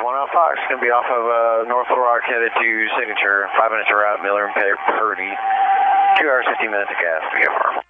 on Fox, going to be off of North Little Rock headed to Signature, 5 minutes of route, Miller and Purdy, 2 hours, 15 minutes of gas, VFR.